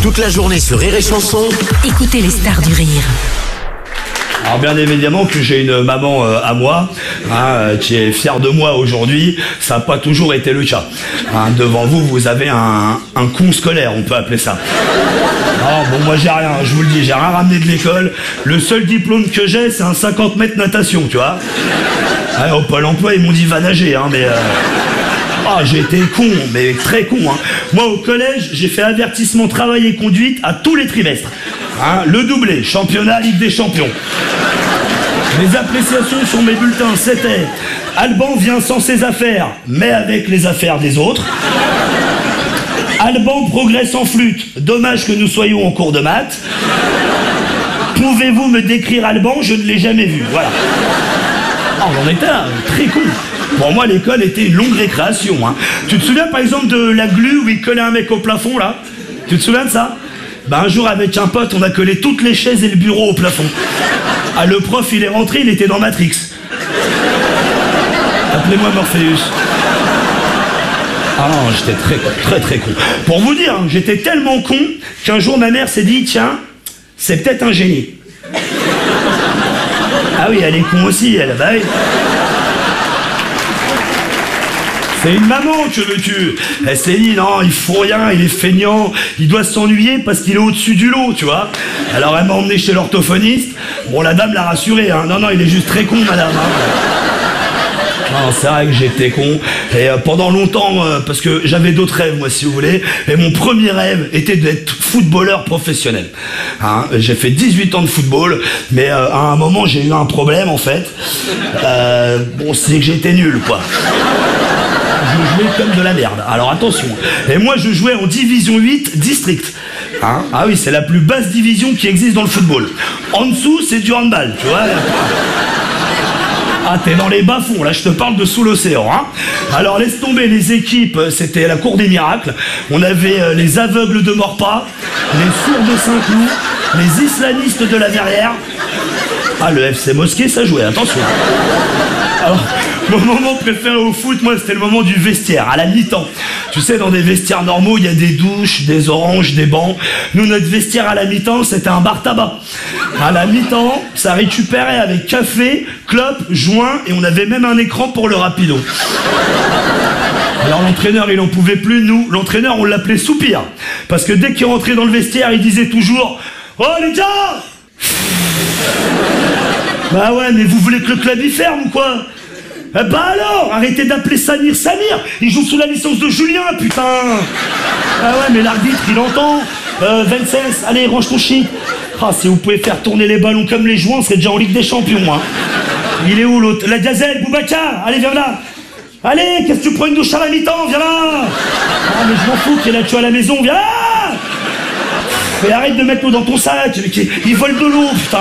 Toute la journée sur Rire et Chanson. Écoutez les stars du rire. Alors bien évidemment que j'ai une maman à moi, qui est fière de moi aujourd'hui. Ça n'a pas toujours été le cas. Devant vous, vous avez un con scolaire, on peut appeler ça. Alors bon, moi j'ai rien, je vous le dis, j'ai rien ramené de l'école. Le seul diplôme que j'ai, c'est un 50 mètres natation, tu vois. Au Pôle emploi, ils m'ont dit va nager, mais... j'ai été con, mais très con. Moi, au collège, j'ai fait avertissement, travail et conduite à tous les trimestres. Le doublé, championnat, Ligue des champions. Les appréciations sur mes bulletins, c'était Alban vient sans ses affaires, mais avec les affaires des autres. Alban progresse en flûte, dommage que nous soyons en cours de maths. Pouvez-vous me décrire Alban? Je ne l'ai jamais vu, voilà. On en était là, très con. Pour moi, l'école était une longue récréation. Tu te souviens par exemple de la glu où il collait un mec au plafond, là? Tu te souviens de ça? Un jour, avec un pote, on a collé toutes les chaises et le bureau au plafond. Le prof, il est rentré, il était dans Matrix. Appelez-moi Morpheus. Non, j'étais très con. Pour vous dire, j'étais tellement con qu'un jour, ma mère s'est dit, tiens, c'est peut-être un génie. Oui, elle est con aussi, elle. Bah oui. C'est une maman, que veux-tu? Elle s'est dit, non, il faut rien, il est feignant, il doit s'ennuyer parce qu'il est au-dessus du lot, tu vois. Alors elle m'a emmené chez l'orthophoniste. Bon, la dame l'a rassuré, Non, il est juste très con, madame. Non, c'est vrai que j'étais con. Et pendant longtemps, parce que j'avais d'autres rêves, moi, si vous voulez. Et mon premier rêve était d'être footballeur professionnel. J'ai fait 18 ans de football, mais à un moment, j'ai eu un problème, en fait. C'est que j'étais nul, quoi. Je jouais comme de la merde. Alors attention. Et moi, je jouais en division 8 district. Oui, c'est la plus basse division qui existe dans le football. En dessous, c'est du handball, tu vois. T'es dans les bas-fonds, là, je te parle de sous l'océan. Alors, laisse tomber les équipes, c'était la cour des miracles. On avait les aveugles de Morpas, les sourds de Saint-Cloud, les islamistes de la Verrière. Le FC Mosquée, ça jouait, attention. Alors, mon moment préféré au foot, moi, c'était le moment du vestiaire, à la mi-temps. Tu sais, dans des vestiaires normaux, il y a des douches, des oranges, des bancs. Nous, notre vestiaire à la mi-temps, c'était un bar tabac. À la mi-temps, ça récupérait avec café, clope, joint, et on avait même un écran pour le rapido. Alors l'entraîneur, il en pouvait plus. Nous, l'entraîneur, on l'appelait Soupir. Parce que dès qu'il rentrait dans le vestiaire, il disait toujours « Oh, les gars !» Ouais, mais vous voulez que le club y ferme ou quoi? Alors, arrêtez d'appeler Samir Samir. Il joue sous la licence de Julien, putain. Ouais, mais l'arbitre, il entend. Vincennes, allez, range ton shit. Si vous pouvez faire tourner les ballons comme les joints, on serait déjà en Ligue des Champions, Il est où l'autre? La gazelle, Boubacar, allez, viens là. Allez, qu'est-ce que tu prends une douche à la mi-temps? Viens là. Mais je m'en fous qu'il a tué à la maison, viens là. Mais arrête de mettre l'eau dans ton sac. Il vole de l'eau, putain.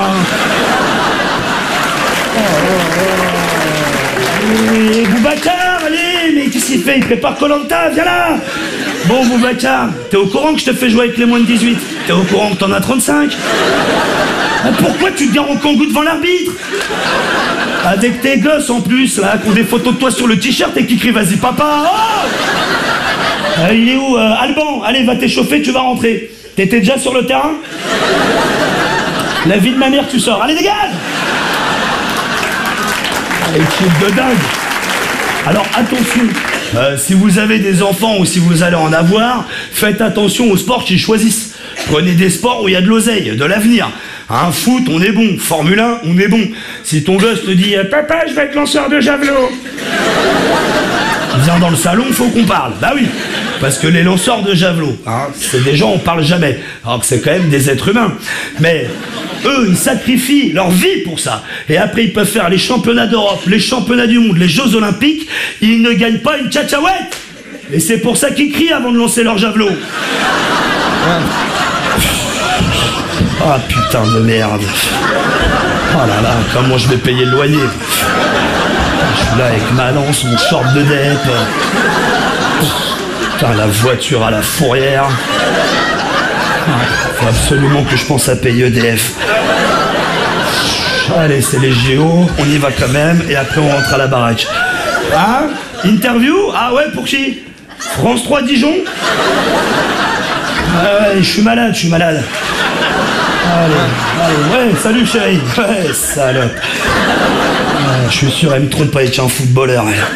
Boubacar, allez, mais qu'est-ce qu'il fait? Il prépare Koh-Lanta, viens là. Bon, Boubacar, t'es au courant que je te fais jouer avec les moins de 18? T'es au courant que t'en as 35? Pourquoi tu te gares en kangou devant l'arbitre? Avec tes gosses en plus, là, qui ont des photos de toi sur le t-shirt et qui crient vas-y papa. Il est où Alban, allez, va t'échauffer, tu vas rentrer. T'étais déjà sur le terrain? La vie de ma mère, tu sors. Allez, dégage. Équipe de dingue. Alors attention, si vous avez des enfants ou si vous allez en avoir, faites attention aux sports qu'ils choisissent. Prenez des sports où il y a de l'oseille, de l'avenir. Foot, on est bon. Formule 1, on est bon. Si ton gosse te dit « Papa, je vais être lanceur de javelot », viens dans le salon, faut qu'on parle. Bah oui, parce que les lanceurs de javelot, c'est des gens, on parle jamais. Alors que c'est quand même des êtres humains. Mais... eux, ils sacrifient leur vie pour ça. Et après, ils peuvent faire les championnats d'Europe, les championnats du monde, les Jeux Olympiques. Ils ne gagnent pas une cacahuète. Et c'est pour ça qu'ils crient avant de lancer leur javelot. Putain de merde. Oh là là, comment je vais payer le loyer? Je suis là avec ma lance, mon short de dep. Putain, la voiture à la fourrière. Faut absolument que je pense à payer EDF. Allez, c'est les JO, on y va quand même, et après on rentre à la baraque. Interview? Ouais, pour qui? France 3 Dijon? je suis malade, Allez, ouais, salut chérie. Ouais, salope. Je suis sûr, elle me trompe avec un footballeur. Elle.